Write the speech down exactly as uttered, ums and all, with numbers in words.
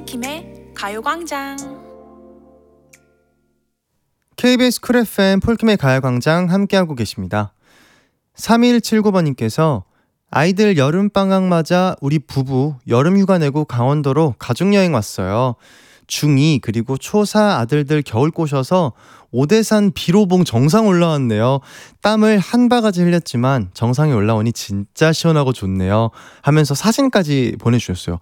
폴킴의 가요광장. 케이비에스 쿨 에프엠 폴킴의 가요광장 함께하고 계십니다. 삼일칠구 번님께서 아이들 여름방학 맞아 우리 부부 여름휴가 내고 강원도로 가족여행 왔어요. 중이 그리고 초사 아들들 겨울 꼬셔서 오대산 비로봉 정상 올라왔네요. 땀을 한 바가지 흘렸지만 정상에 올라오니 진짜 시원하고 좋네요 하면서 사진까지 보내주셨어요.